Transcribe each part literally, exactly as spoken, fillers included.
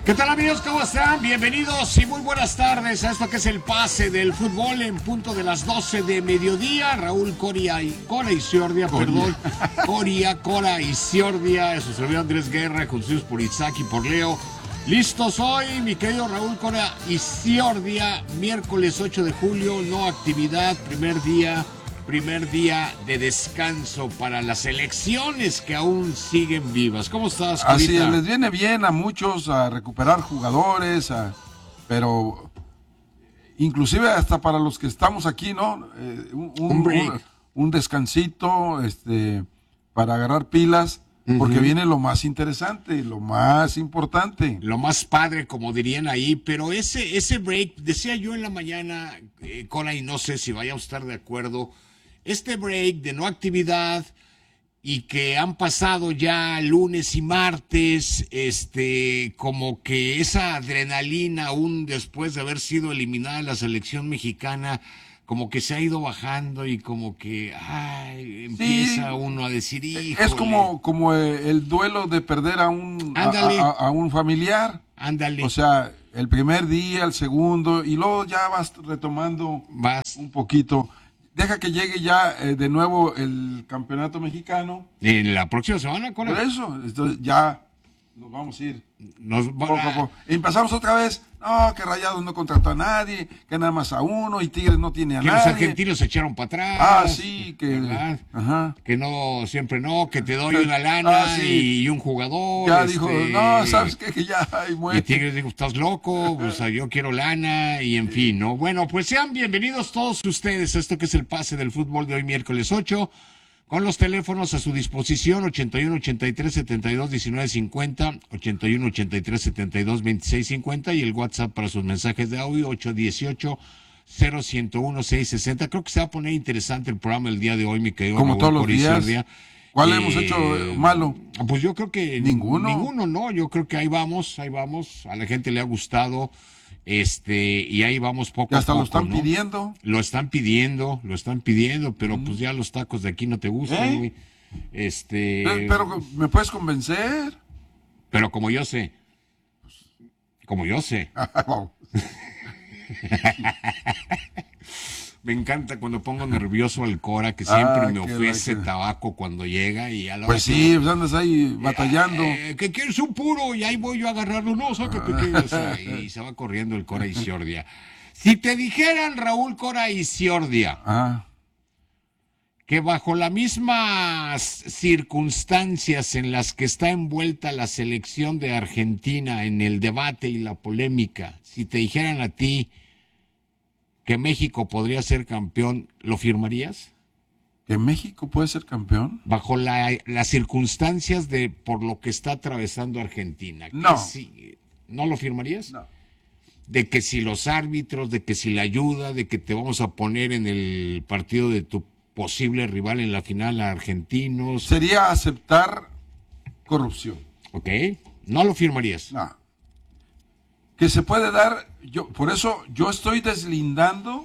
¿Qué tal, amigos? ¿Cómo están? Bienvenidos y muy buenas tardes a esto que es el pase del fútbol en punto de las doce de mediodía. Raúl Coria y Cora Isiordia, perdón. Coria, Cora Isiordia, su servidor Andrés Guerra, conducidos por Isaac y por Leo. Listos hoy, mi querido Raúl Cora Isiordia, miércoles ocho de julio, no actividad, primer día, primer día de descanso para las elecciones que aún siguen vivas. ¿Cómo estás, Corita? Así es, les viene bien a muchos a recuperar jugadores, a, pero inclusive hasta para los que estamos aquí, ¿no? Eh, un, un, un break. Un, un descansito, este, para agarrar pilas. Porque uh-huh. viene lo más interesante, lo más importante. Lo más padre, como dirían ahí, pero ese ese break, decía yo en la mañana, eh, Cora, y no sé si vaya a estar de acuerdo, este break de no actividad y que han pasado ya lunes y martes, este, como que esa adrenalina aún después de haber sido eliminada la selección mexicana, como que se ha ido bajando y como que ay, empieza sí, uno a decir, híjole. Es como, como el duelo de perder a un, a, a, a un familiar. Ándale. O sea, el primer día, el segundo, y luego ya vas retomando vas. un poquito. Deja que llegue ya eh, de nuevo el campeonato mexicano. En la próxima semana, ¿con Por eso, entonces ya nos vamos a ir. Nos poco a poco. Empezamos otra vez. No, que Rayados no contrató a nadie, que nada más a uno, y Tigres no tiene a que nadie. Los argentinos se echaron para atrás. Ah, sí, que. Ajá. Que no, siempre no, que te doy una lana ah, sí. y un jugador. Ya este... dijo, no, ¿sabes qué? Que ya hay muerte. Y Tigres dijo, estás loco, pues yo quiero lana, y en fin, ¿no? Bueno, pues sean bienvenidos todos ustedes a esto que es el pase del fútbol de hoy, miércoles ocho. Con los teléfonos a su disposición, ochenta y uno, ochenta y tres, setenta y dos, diecinueve, cincuenta, ochenta y uno, ochenta y tres, setenta y dos, veintiséis, cincuenta, y el WhatsApp para sus mensajes de audio, ocho dieciocho, cero ciento uno, seiscientos sesenta. Creo que se va a poner interesante el programa el día de hoy, mi querido Como Raúl todos los días. Díaz. ¿Cuál eh, hemos hecho malo? Pues yo creo que ninguno. Ninguno, no. Yo creo que ahí vamos, ahí vamos. A la gente le ha gustado. Este, y ahí vamos poco y hasta a poco. Lo están ¿no? pidiendo. Lo están pidiendo, lo están pidiendo, pero mm. pues ya los tacos de aquí no te gustan, güey. ¿Eh? Este. Pero, pero, ¿me puedes convencer? Pero como yo sé. Como yo sé. Me encanta cuando pongo nervioso al Cora, que siempre ah, me ofrece like. tabaco cuando llega y a la Pues sí, que, pues andas ahí batallando. Eh, que quieres un puro y ahí voy yo a agarrarlo. No, sácate que o sea, y se va corriendo el Cora Isiordia. Si te dijeran, Raúl Cora Isiordia, ah. que bajo las mismas circunstancias en las que está envuelta la selección de Argentina en el debate y la polémica, si te dijeran a ti que México podría ser campeón, ¿lo firmarías? ¿Que México puede ser campeón? Bajo la, las circunstancias de por lo que está atravesando Argentina. No. Si, ¿No lo firmarías? No. De que si los árbitros, de que si la ayuda, de que te vamos a poner en el partido de tu posible rival en la final a argentinos. Sería aceptar corrupción. Ok. ¿No lo firmarías? No. Que se puede dar, yo por eso yo estoy deslindando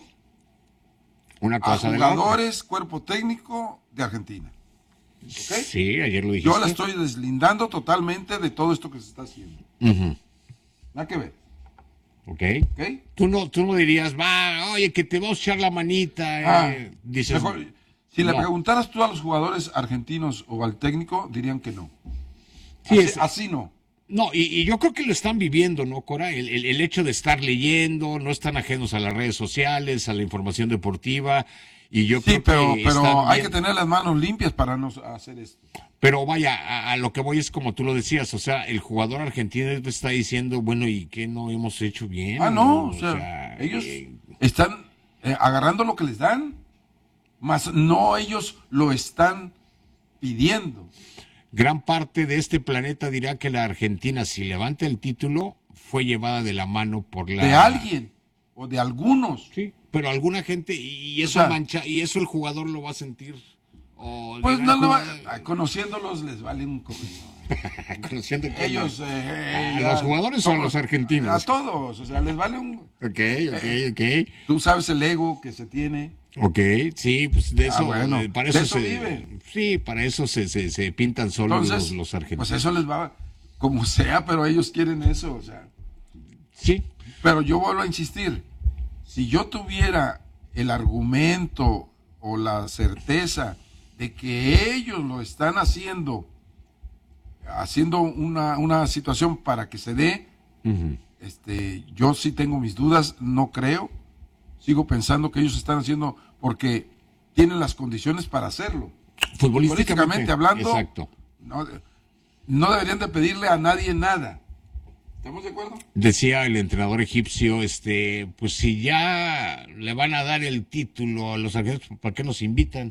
una cosa a jugadores, de cuerpo técnico de Argentina. ¿Okay? Sí, ayer lo dijiste. Yo la estoy deslindando totalmente de todo esto que se está haciendo. Uh-huh. Nada que ver. Okay. ¿Ok? Tú no, tú no dirías, va, oye, que te vamos a echar la manita. Ah, eh. Dices, mejor, si no. le preguntaras tú a los jugadores argentinos o al técnico, dirían que no. Sí, así, es... así no. No, y, y yo creo que lo están viviendo, ¿no, Cora? El, el, el hecho de estar leyendo, no están ajenos a las redes sociales, a la información deportiva, y yo sí, creo pero, que pero hay bien... que tener las manos limpias para no hacer esto. Pero vaya, a, a lo que voy es como tú lo decías, o sea, el jugador argentino está diciendo, bueno, ¿y qué no hemos hecho bien? Ah, no, o, o sea, sea ellos eh... están eh, agarrando lo que les dan, mas no ellos lo están pidiendo. Gran parte de este planeta dirá que la Argentina, si levanta el título, fue llevada de la mano por la... De alguien, o de algunos. Sí, pero alguna gente, y eso o sea, mancha, y eso el jugador lo va a sentir. O pues no, no va, conociéndolos les vale un comino. Conociendo que ellos... Eh, ¿A los jugadores o a los argentinos? A todos, o sea, les vale un... Ok, ok, ok. Tú sabes el ego que se tiene. Ok, sí, pues de eso, ah, bueno, eh, para eso, de eso se, vive. Sí, para eso se, se, se pintan solos los, los argentinos. Pues eso les va, como sea, pero ellos quieren eso, o sea. Sí. Pero yo vuelvo a insistir, si yo tuviera el argumento o la certeza de que ellos lo están haciendo, haciendo una, una situación para que se dé, uh-huh. este, yo sí tengo mis dudas, no creo, sigo pensando que ellos están haciendo porque tienen las condiciones para hacerlo. Futbolísticamente hablando, exacto. No, no deberían de pedirle a nadie nada. ¿Estamos de acuerdo? Decía el entrenador egipcio, este, pues si ya le van a dar el título a los argentinos, ¿para qué nos invitan?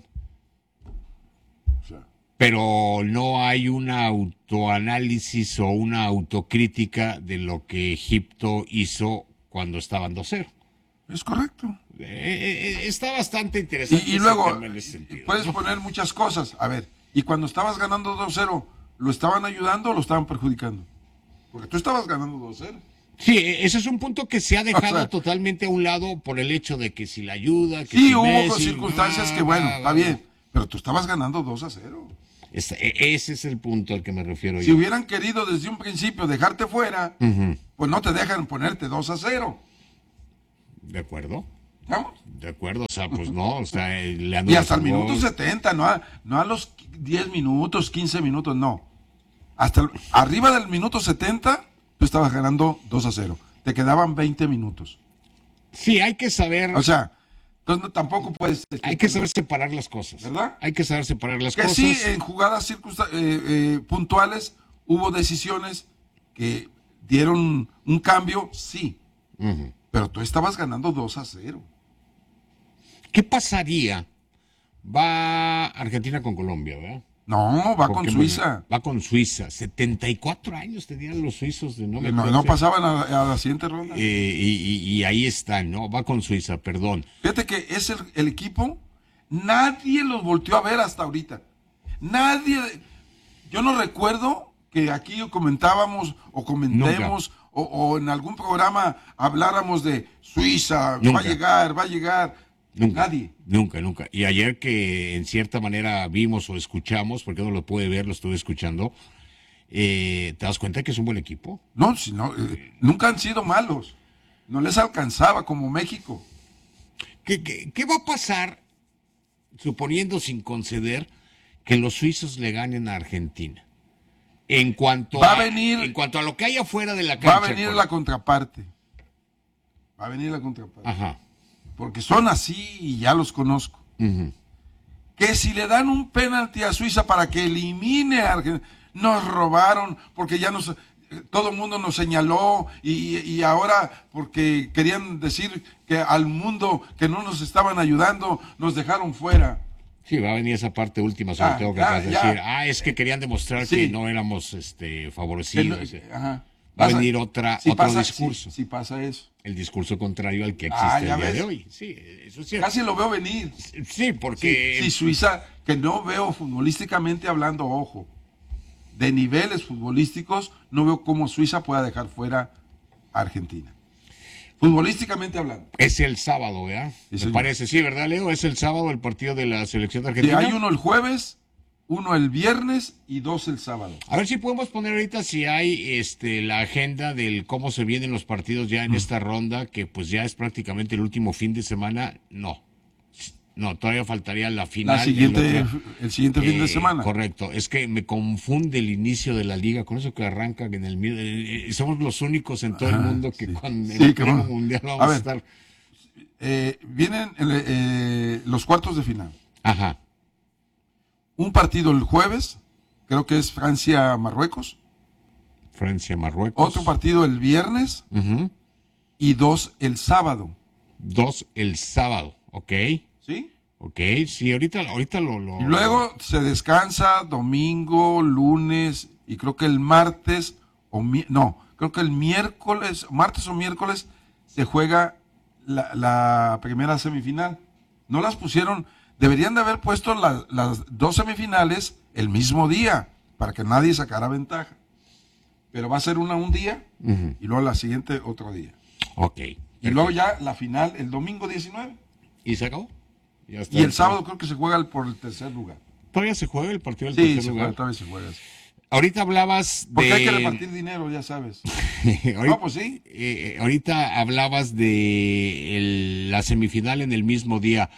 O sea. Pero no hay una autoanálisis o una autocrítica de lo que Egipto hizo cuando estaban dos cero. Es correcto. Eh, eh, está bastante interesante. Y, y luego, sentido, puedes ¿no? poner muchas cosas. A ver, y cuando estabas ganando dos cero, ¿lo estaban ayudando o lo estaban perjudicando? Porque tú estabas ganando dos cero. Sí, ese es un punto que se ha dejado o sea, totalmente a un lado por el hecho de que si la ayuda... Que sí, si hubo Messi, circunstancias ah, que, bueno, ah, está bien, pero tú estabas ganando dos a cero. Ese, ese es el punto al que me refiero si yo. Si hubieran querido desde un principio dejarte fuera, uh-huh. pues no te dejan ponerte dos a cero. ¿De acuerdo? ¿Vamos? De acuerdo, o sea, pues no, o sea, le y hasta el minuto setenta, no a, no a los diez minutos, quince minutos, no. Hasta el, arriba del minuto setenta, tú estabas ganando dos a cero. Te quedaban veinte minutos. Sí, hay que saber. O sea, entonces tampoco puedes. Hay que saber separar las cosas. ¿Verdad? Hay que saber separar las que cosas. Que sí, en jugadas circunsta- eh, eh, puntuales hubo decisiones que dieron un cambio, sí. Uh-huh. Pero tú estabas ganando dos a cero. ¿Qué pasaría? Va Argentina con Colombia, ¿verdad? No, va con Suiza. Va con Suiza. setenta y cuatro años tenían los suizos de no me No, no pasaban a, a la siguiente ronda. Eh, y, y, y ahí están, ¿no? Va con Suiza, perdón. Fíjate que es el, el equipo, nadie los volteó a ver hasta ahorita. Nadie. Yo no recuerdo que aquí comentábamos o comentemos o, o en algún programa habláramos de Suiza, Nunca. va a llegar, va a llegar. Nunca, Nadie. Nunca, nunca. Y ayer que en cierta manera vimos o escuchamos, porque no lo pude ver, lo estuve escuchando, eh, ¿te das cuenta que es un buen equipo? No, si no eh, nunca han sido malos. No les alcanzaba como México. ¿Qué, qué, qué va a pasar, suponiendo sin conceder, que los suizos le ganen a Argentina? En cuanto, va a, a venir, en cuanto a lo que hay afuera de la cancha. Va a venir la contraparte. Va a venir la contraparte. Ajá. Porque son así y ya los conozco. Uh-huh. Que si le dan un penalti a Suiza para que elimine a Argentina, nos robaron, porque ya nos, todo el mundo nos señaló y, y ahora porque querían decir que al mundo que no nos estaban ayudando, nos dejaron fuera. Sí, va a venir esa parte última, sobre ah, todo que acabas de decir, ah, es que querían demostrar sí. que no éramos este, favorecidos. No, ajá. Va a venir otra, si otro pasa, discurso. Si, si pasa eso. El discurso contrario al que existe ah, el día ves? de hoy. Sí, eso es cierto. Casi lo veo venir. Sí, porque... Sí, sí, Suiza, que no veo futbolísticamente hablando, ojo, de niveles futbolísticos, no veo cómo Suiza pueda dejar fuera a Argentina. Futbolísticamente hablando. Es el sábado, ¿verdad? Sí, Me parece, sí, ¿verdad, Leo? Es el sábado el partido de la selección de Argentina. Sí, hay uno el jueves, uno el viernes y dos el sábado. A ver si podemos poner ahorita si hay este la agenda del cómo se vienen los partidos ya en mm. esta ronda, que pues ya es prácticamente el último fin de semana. No, no, todavía faltaría la final. La siguiente, otro, el siguiente fin eh, de semana. Correcto, es que me confunde el inicio de la liga, con eso que arranca en el... Eh, somos los únicos en todo ah, el mundo que sí. cuando en sí, el pleno mundial vamos a, ver, a estar... Eh, vienen eh, los cuartos de final. Ajá. Un partido el jueves, creo que es Francia-Marruecos. Francia-Marruecos. Otro partido el viernes uh-huh. y dos el sábado. Dos el sábado, ok. ¿Sí? Ok, sí, ahorita, ahorita lo, lo... Y luego se descansa domingo, lunes y creo que el martes, o mi... no, creo que el miércoles, martes o miércoles se juega la, la primera semifinal. No las pusieron... Deberían de haber puesto la, las dos semifinales el mismo día, para que nadie sacara ventaja. Pero va a ser una un día, uh-huh. y luego la siguiente otro día. Ok. Y perfecto. Luego ya la final el domingo diecinueve. ¿Y se acabó? Ya está y el sábado creo que se juega el, por el tercer lugar. ¿Todavía se juega el partido del sí, tercer se lugar? Sí, todavía se juega. ahorita hablabas de... Porque hay que repartir dinero, ya sabes. ahorita, No, pues sí. eh, ahorita hablabas de el- la semifinal en el mismo día.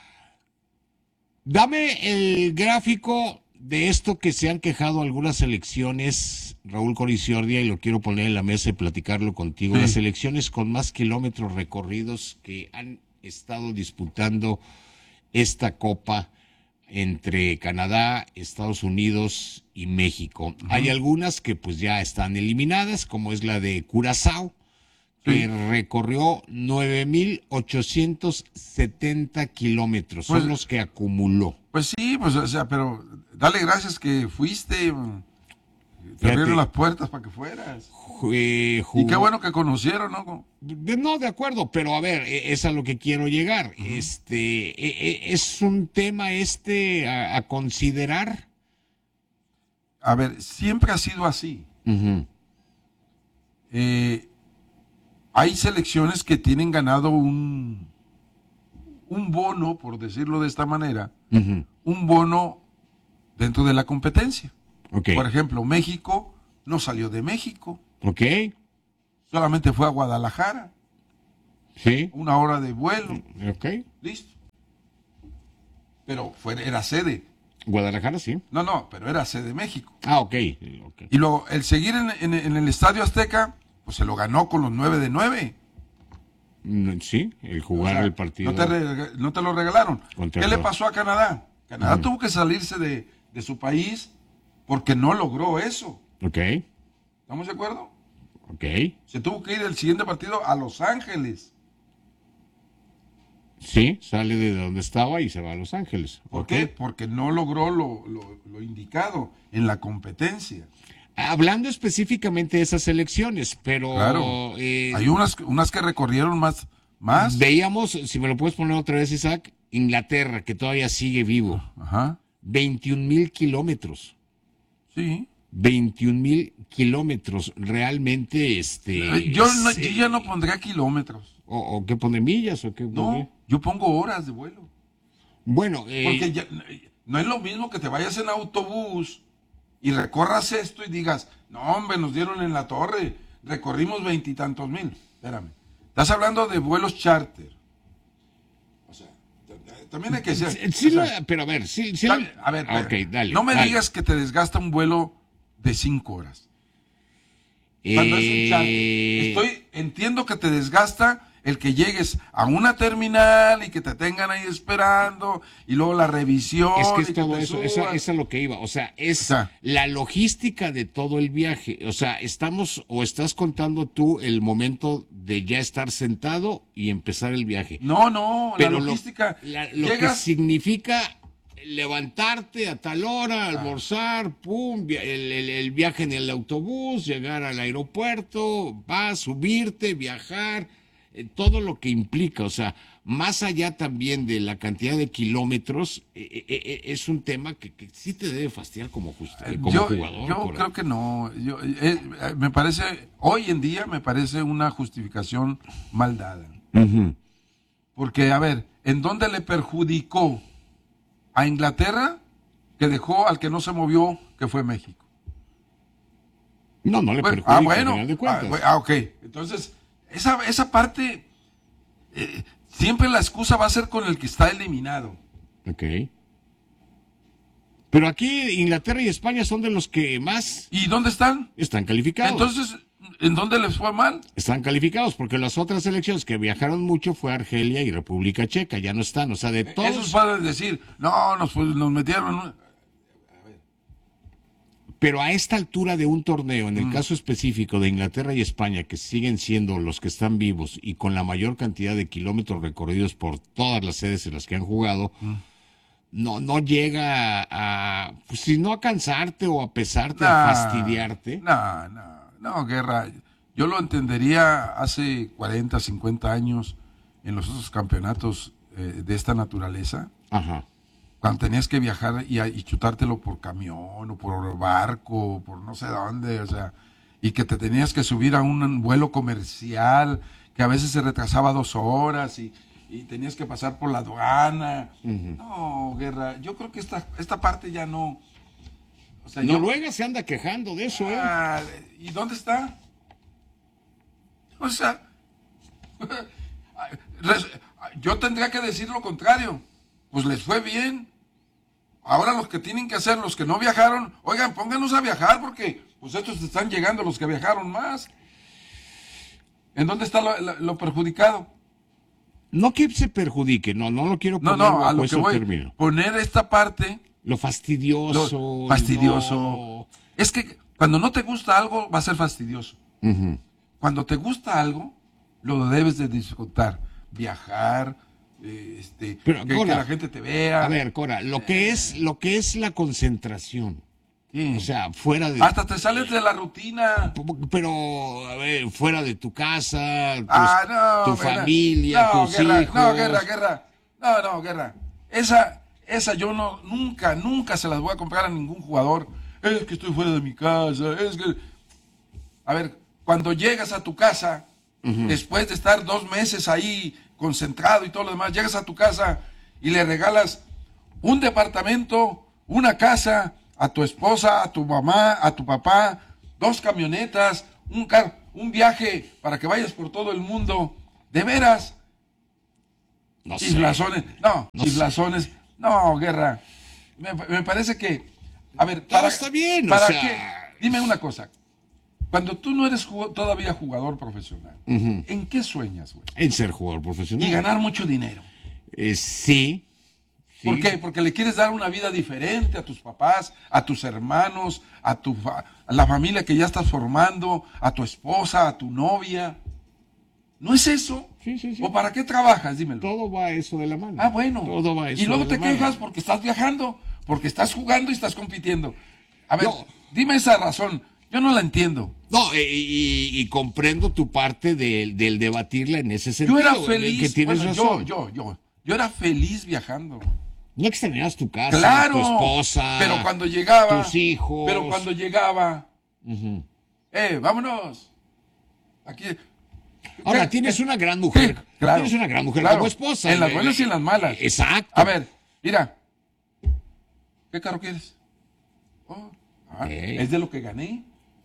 Dame el gráfico de esto que se han quejado algunas elecciones, Raúl Coriciordia, y lo quiero poner en la mesa y platicarlo contigo. Sí. Las elecciones con más kilómetros recorridos que han estado disputando esta copa entre Canadá, Estados Unidos y México. Uh-huh. Hay algunas que pues ya están eliminadas, como es la de Curazao, que sí. recorrió nueve mil ochocientos setenta kilómetros, pues, son los que acumuló. Pues sí, pues o sea, pero dale gracias que fuiste, te abrieron las puertas para que fueras. Eh, y qué bueno que conocieron, ¿no? De, no, de acuerdo, pero a ver, es a lo que quiero llegar. Uh-huh. Este, es un tema este a, a considerar. A ver, siempre ha sido así. Uh-huh. Eh, hay selecciones que tienen ganado un, un bono, por decirlo de esta manera, uh-huh. un bono dentro de la competencia. Okay. Por ejemplo, México no salió de México. Ok. Solamente fue a Guadalajara. Sí. Una hora de vuelo. Ok. Listo. Pero fue, era sede. Guadalajara, sí. No, no, pero era sede de México. Ah, ok. okay. Y luego, el seguir en, en, en el Estadio Azteca, pues se lo ganó con los nueve de nueve. Sí, el jugar o sea, el partido. No te, re, no te lo regalaron. ¿Qué le pasó a Canadá? Canadá uh-huh. tuvo que salirse de, de su país porque no logró eso. Ok. ¿Estamos de acuerdo? Ok. Se tuvo que ir el siguiente partido a Los Ángeles. Sí, sale de donde estaba y se va a Los Ángeles. ¿Por okay. qué? Porque no logró lo, lo, lo indicado en la competencia. Hablando específicamente de esas elecciones, pero... Claro, eh, hay unas, unas que recorrieron más, más. Veíamos, si me lo puedes poner otra vez, Isaac, Inglaterra, que todavía sigue vivo. Ajá. veintiún mil kilómetros. Sí. veintiún mil kilómetros, realmente, este... Yo, no, yo ya no pondría kilómetros. ¿O, o qué pone millas? O qué no, pone? Yo pongo horas de vuelo. Bueno, eh... Porque ya, no es lo mismo que te vayas en autobús y recorras esto y digas, no, hombre, nos dieron en la torre, recorrimos veintitantos mil. Espérame. Estás hablando de vuelos charter. O sea, también hay que ser... Sí, o sea, pero a ver, sí, sí. Dale, a ver, ah, okay, dale, no me dale. digas que te desgasta un vuelo de cinco horas. Eh... Cuando es un charter. Estoy, entiendo que te desgasta el que llegues a una terminal y que te tengan ahí esperando y luego la revisión. Es que es y todo que eso, eso, eso es lo que iba. O sea, es o sea, la logística de todo el viaje. O sea, estamos o estás contando tú el momento de ya estar sentado y empezar el viaje. No, no, pero la logística. Lo, la, lo llegas... que significa levantarte a tal hora, almorzar, ah. pum, el, el, el viaje en el autobús, llegar al aeropuerto, vas, subirte, viajar. Todo lo que implica, o sea, más allá también de la cantidad de kilómetros, eh, eh, es un tema que, que sí te debe fastidiar como, just, como yo, jugador. Yo creo que no. Yo, eh, me parece, hoy en día me parece una justificación mal dada. Uh-huh. Porque, a ver, ¿en dónde le perjudicó a Inglaterra que dejó al que no se movió, que fue México? No, no le bueno, perjudica, ah, bueno, al final de cuentas. Ah, ok. Entonces... Esa, esa parte, eh, siempre la excusa va a ser con el que está eliminado. Ok. Pero aquí Inglaterra y España son de los que más... ¿Y dónde están? Están calificados. Entonces, ¿en dónde les fue mal? Están calificados, porque las otras selecciones que viajaron mucho fue Argelia y República Checa, ya no están, o sea, de todos... Esos padres decir, no, nos, nos metieron... Pero a esta altura de un torneo, en el mm. caso específico de Inglaterra y España, que siguen siendo los que están vivos y con la mayor cantidad de kilómetros recorridos por todas las sedes en las que han jugado, mm. no, no llega a, a pues, si no a cansarte o a pesarte, nah, a fastidiarte. No, no, no, Guerra. Yo lo entendería hace cuarenta, cincuenta años en los otros campeonatos eh, de esta naturaleza. Ajá. Cuando tenías que viajar y, y chutártelo por camión o por barco o por no sé dónde, o sea, y que te tenías que subir a un vuelo comercial que a veces se retrasaba dos horas y, y tenías que pasar por la aduana. Uh-huh. No, Guerra, yo creo que esta, esta parte ya no... O sea, Noruega yo, se anda quejando de eso, ¿eh? Ah, ¿y dónde está? O sea, yo tendría que decir lo contrario. Pues les fue bien. Ahora los que tienen que hacer, los que no viajaron, oigan, pónganos a viajar porque pues estos están llegando los que viajaron más. ¿En dónde está lo, lo, lo perjudicado? No que se perjudique, no, no lo quiero poner. No, no, a lo que voy, término. Poner esta parte. Lo fastidioso. Lo fastidioso. No. Es que cuando no te gusta algo, va a ser fastidioso. Uh-huh. Cuando te gusta algo, lo debes de disfrutar. Viajar, eh, este, Pero, que, Cora, que la gente te vea. A ver, Cora, lo que es, lo que es la concentración. ¿Qué? O sea, fuera de... Hasta te sales de la rutina. Pero, a ver, fuera de tu casa, tus, ah, no, tu guerra. familia, no, tus guerra, hijos. No, guerra, guerra. No, no, guerra. Esa, esa yo no, nunca, nunca se las voy a comprar a ningún jugador. Es que estoy fuera de mi casa, es que... A ver, cuando llegas a tu casa, uh-huh. después de estar dos meses ahí concentrado y todo lo demás, llegas a tu casa y le regalas un departamento, una casa a tu esposa, a tu mamá, a tu papá, dos camionetas, un car un viaje para que vayas por todo el mundo. De veras. No sé. Chiflazones. No, no chiflazones. Sé. No, guerra. Me, me parece que... A ver, para, no, está bien, ¿para o sea... qué? Dime una cosa. Cuando tú no eres jug todavía jugador profesional, uh-huh. ¿en qué sueñas, güey? En ser jugador profesional. Y ganar mucho dinero. Eh, sí. Sí. ¿Por qué? Porque le quieres dar una vida diferente a tus papás, a tus hermanos, a, tu fa a la familia que ya estás formando, a tu esposa, a tu novia. ¿No es eso? Sí, sí, sí. ¿O para qué trabajas? Dímelo. Todo va a eso de la mano. Ah, bueno. Todo va a eso y luego de te la quejas mano. porque estás viajando, porque estás jugando y estás compitiendo. A ver, no. dime esa razón. Yo no la entiendo. No, y, y, y comprendo tu parte de, del debatirla en ese sentido. Yo era feliz. Que tienes bueno, razón. yo, yo, yo. Yo era feliz viajando. No extrañabas tu casa, claro, tu esposa, pero cuando llegaba, tus hijos. Pero cuando llegaba, uh-huh. eh, vámonos. Aquí. Ahora, ¿Qué? tienes una gran mujer. Sí, claro, tienes una gran mujer claro, como esposa. En las buenas y en las malas. Exacto. A ver, mira. ¿Qué carro quieres? Oh, ah, hey. Es de lo que gané.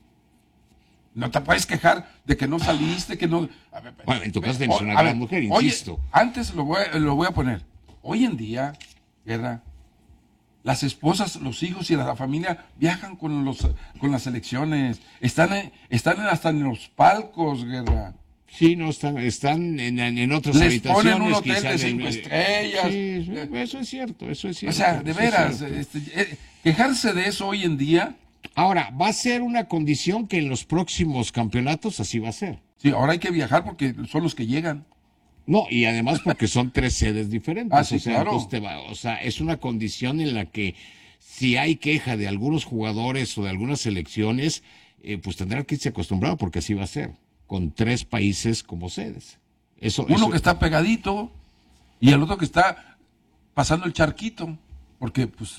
No te puedes quejar de que no saliste, que no... A ver, bueno, en tu caso tienes una a gran ver, mujer, oye, insisto. Antes lo voy, lo voy a poner. Hoy en día, guerra, las esposas, los hijos y la familia viajan con los con las selecciones. Están, están hasta en los palcos, guerra. Sí, no, están, están en, en otras Les habitaciones. ponen un hotel de cinco en, estrellas. Sí, eso es cierto, eso es cierto. O sea, de veras, este, eh, quejarse de eso hoy en día... Ahora, va a ser una condición que en los próximos campeonatos así va a ser. Sí, ahora hay que viajar porque son los que llegan. No, y además porque son tres sedes diferentes. Ah, sí, o sea, claro. te va, o sea, es una condición en la que si hay queja de algunos jugadores o de algunas selecciones, eh, pues tendrán que irse acostumbrados porque así va a ser, con tres países como sedes. Eso, Uno eso... que está pegadito y el otro que está pasando el charquito, porque pues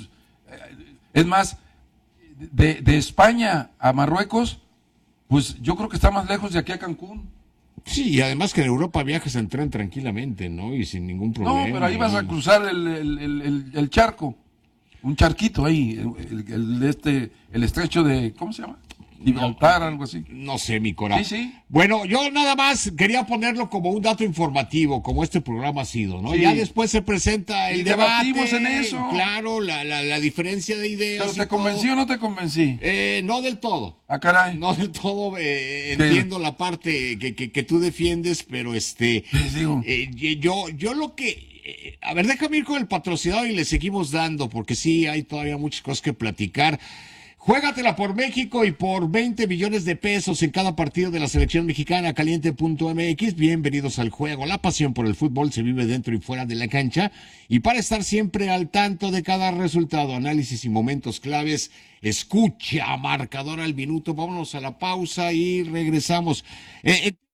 es más, de, de España a Marruecos, pues yo creo que está más lejos de aquí a Cancún. Sí, y además que en Europa viajas en tren tranquilamente, ¿no? Y sin ningún problema. No, pero ahí vas a cruzar el, el, el, el, el charco, un charquito ahí, el, el, este, el estrecho de, ¿cómo se llama? Gibraltar, no, algo así. No sé, mi corazón. Sí, sí. Bueno, yo nada más quería ponerlo como un dato informativo, como este programa ha sido, ¿no? Sí. Ya después se presenta el y debate. debatimos en eso. Claro, la, la, la diferencia de ideas. ¿Pero te convencí o no te convencí? Eh, no del todo. Ah, caray. No del todo, eh, entiendo la parte que, que, que tú defiendes, pero este... Les digo. Eh, yo, yo lo que... Eh, a ver, déjame ir con el patrocinador y le seguimos dando, porque sí, hay todavía muchas cosas que platicar. Juégatela por México y por veinte millones de pesos en cada partido de la selección mexicana, caliente punto m x. Bienvenidos al juego. La pasión por el fútbol se vive dentro y fuera de la cancha. Y para estar siempre al tanto de cada resultado, análisis y momentos claves, escucha Marcador al Minuto. Vámonos a la pausa y regresamos. Eh, eh.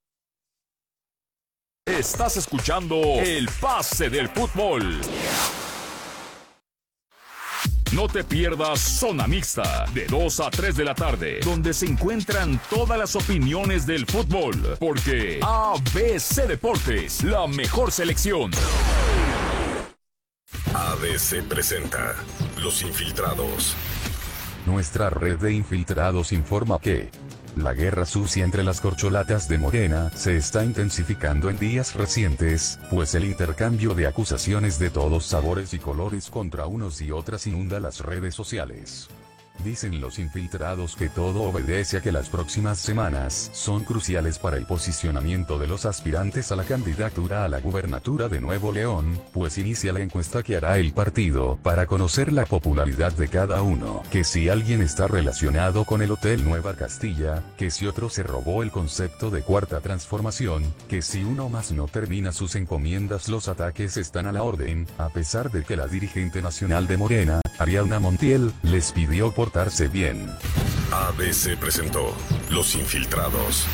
Estás escuchando el pase del fútbol. No te pierdas Zona Mixta, de dos a tres de la tarde, donde se encuentran todas las opiniones del fútbol, porque A B C Deportes, la mejor selección. A B C presenta Los Infiltrados. Nuestra red de infiltrados informa que la guerra sucia entre las corcholatas de Morena se está intensificando en días recientes, pues el intercambio de acusaciones de todos sabores y colores contra unos y otras inunda las redes sociales. Dicen los infiltrados que todo obedece a que las próximas semanas son cruciales para el posicionamiento de los aspirantes a la candidatura a la gubernatura de Nuevo León, pues inicia la encuesta que hará el partido para conocer la popularidad de cada uno, que si alguien está relacionado con el Hotel Nueva Castilla, que si otro se robó el concepto de cuarta transformación, que si uno más no termina sus encomiendas. Los ataques están a la orden, a pesar de que la dirigente nacional de Morena, Ariadna Montiel, les pidió portarse bien. A B C presentó Los Infiltrados.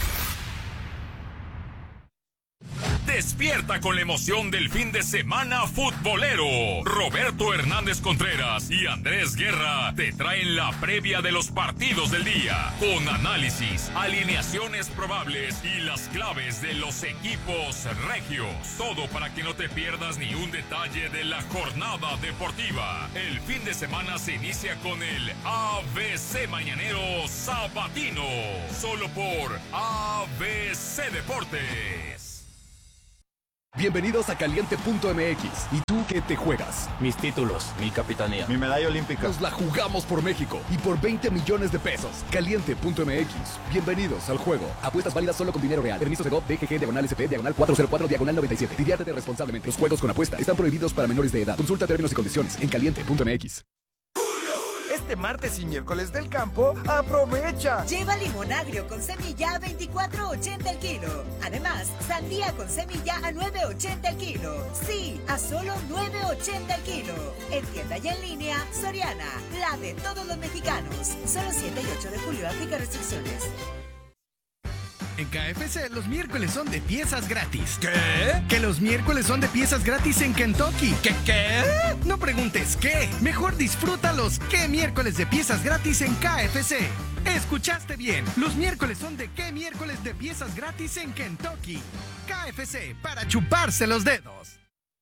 Despierta con la emoción del fin de semana futbolero. Roberto Hernández Contreras y Andrés Guerra te traen la previa de los partidos del día, con análisis, alineaciones probables y las claves de los equipos regios. Todo para que no te pierdas ni un detalle de la jornada deportiva. El fin de semana se inicia con el A B C Mañanero Sabatino, solo por A B C Deportes. Bienvenidos a Caliente punto M X. ¿Y tú qué te juegas? Mis títulos, mi capitanía, mi medalla olímpica. Nos la jugamos por México y por veinte millones de pesos. Caliente punto M X. Bienvenidos al juego. Apuestas válidas solo con dinero real. Permiso de G O V, D G G, diagonal S P, diagonal cuatro cero cuatro, diagonal noventa y siete. Diviértete responsablemente. Los juegos con apuesta están prohibidos para menores de edad. Consulta términos y condiciones en Caliente punto M X. Este martes y miércoles del campo, aprovecha. Lleva limón agrio con semilla a veinticuatro ochenta el kilo. Además, sandía con semilla a nueve ochenta el kilo. Sí, a solo nueve ochenta el kilo. En tienda y en línea, Soriana, la de todos los mexicanos. Solo siete y ocho de julio, aplica restricciones. En K F C los miércoles son de piezas gratis. ¿Qué? Que los miércoles son de piezas gratis en Kentucky. ¿Qué qué? No preguntes qué. Mejor disfruta los qué miércoles de piezas gratis en K F C. Escuchaste bien. Los miércoles son de qué miércoles de piezas gratis en Kentucky. K F C, para chuparse los dedos.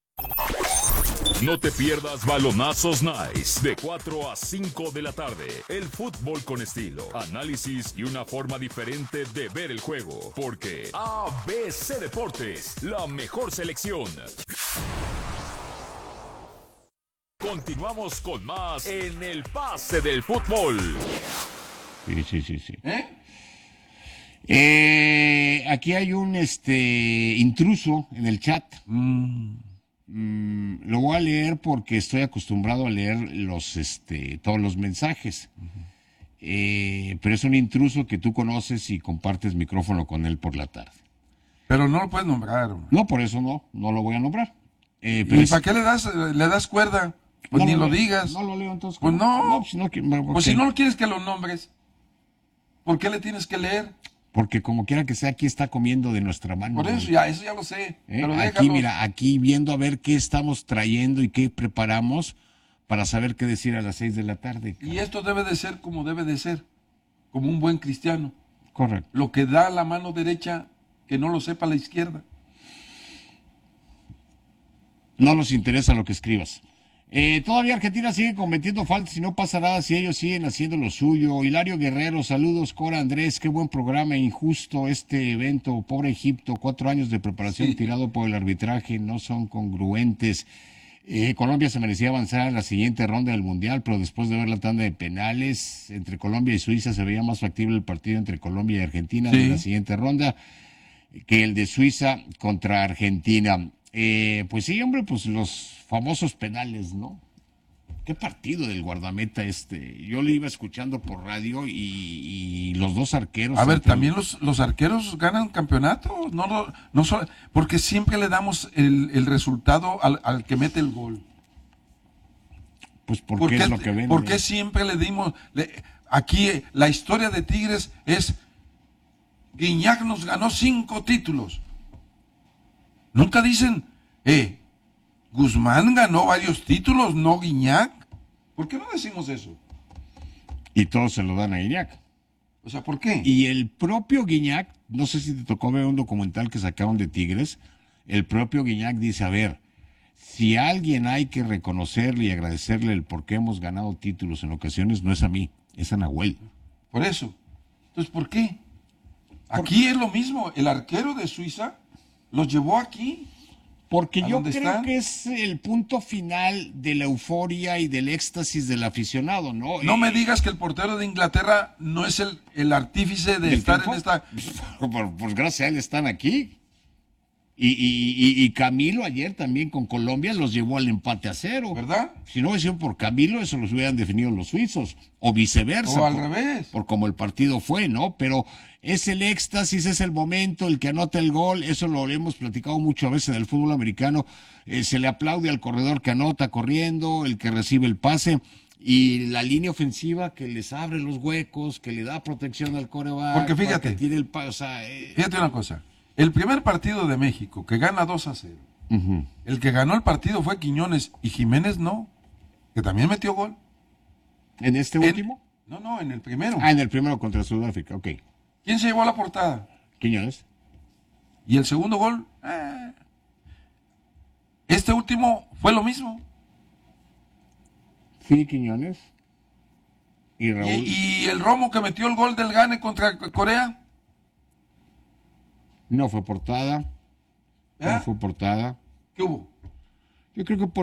No te pierdas Balonazos Nice de cuatro a cinco de la tarde. El fútbol con estilo, análisis y una forma diferente de ver el juego. Porque A B C Deportes, la mejor selección. Continuamos con más en el pase del fútbol. Sí, sí, sí, sí. ¿Eh? Eh, aquí hay un este intruso en el chat. Mm. Mm, lo voy a leer porque estoy acostumbrado a leer los este todos los mensajes. Uh-huh. eh, pero es un intruso que tú conoces y compartes micrófono con él por la tarde. Pero no lo puedes nombrar. No, por eso no, no lo voy a nombrar. Eh, ¿Y es... para qué le das, le das cuerda? Pues no ni lo, lo digas. No lo leo entonces. Pues no. no, pues, no okay. Pues si no lo quieres que lo nombres, ¿por qué le tienes que leer? Porque como quiera que sea, aquí está comiendo de nuestra mano. Por eso, ya, eso ya lo sé. ¿Eh? Pero aquí, mira, aquí viendo a ver qué estamos trayendo y qué preparamos para saber qué decir a las seis de la tarde. Y esto debe de ser como debe de ser, como un buen cristiano. Correcto. Lo que da la mano derecha, que no lo sepa la izquierda. No nos interesa lo que escribas. Eh, todavía Argentina sigue cometiendo faltas y no pasa nada si ellos siguen haciendo lo suyo. Hilario Guerrero, saludos. Cora Andrés, qué buen programa. Injusto este evento. Pobre Egipto, cuatro años de preparación sí. tirado por el arbitraje, no son congruentes. Eh, Colombia se merecía avanzar a la siguiente ronda del Mundial, pero después de ver la tanda de penales entre Colombia y Suiza se veía más factible el partido entre Colombia y Argentina sí. en la siguiente ronda que el de Suiza contra Argentina. Eh, pues sí, hombre, pues los famosos penales, ¿no? Qué partido del guardameta este. Yo le iba escuchando por radio y, y los dos arqueros. A ver, también los, los arqueros ganan campeonatos, no, no, no so, porque siempre le damos el, el resultado al, al que mete el gol. Pues porque es lo que ven. ¿Por qué siempre le dimos? Le, aquí la historia de Tigres es Guiñac nos ganó cinco títulos. Nunca dicen, eh, Guzmán ganó varios títulos, no Guiñac. ¿Por qué no decimos eso? Y todos se lo dan a Guiñac. O sea, ¿por qué? Y el propio Guiñac, no sé si te tocó ver un documental que sacaron de Tigres, el propio Guiñac dice, a ver, Si a alguien hay que reconocerle y agradecerle el por qué hemos ganado títulos en ocasiones, no es a mí, es a Nahuel. Por eso. Entonces, ¿por qué? Aquí es lo mismo. El arquero de Suiza los llevó aquí. Porque yo dónde creo están? que es el punto final de la euforia y del éxtasis del aficionado, ¿no? No Y- me digas que el portero de Inglaterra no es el, el artífice de ¿Del estar triunfo? en esta... Pues, pues gracias a él están aquí. Y, y- y- y Camilo ayer también con Colombia los llevó al empate a cero. ¿Verdad? Si no hubiera sido por Camilo, eso los hubieran definido los suizos. O viceversa. O al por, revés. Por como el partido fue, ¿no? Pero es el éxtasis, es el momento, el que anota el gol. Eso lo hemos platicado mucho a veces del fútbol americano. Eh, se le aplaude al corredor que anota corriendo, el que recibe el pase. Y la línea ofensiva que les abre los huecos, que le da protección al coreback. Porque fíjate. Que tiene el pa- o sea, eh, Fíjate una cosa. El primer partido de México, que gana dos a cero. ujú. El que ganó el partido fue Quiñones y Jiménez no. Que también metió gol. ¿En este En- último? No, no, en el primero. Ah, en el primero contra Sudáfrica, ok. ¿Quién se llevó la portada? Quiñones. Y el segundo gol, eh. Este último fue lo mismo. Sí, Quiñones. Y Y, Raúl. y el Romo que metió el gol del Gane contra Corea. No fue portada. ¿Eh? No fue portada. ¿Qué hubo? Yo creo que por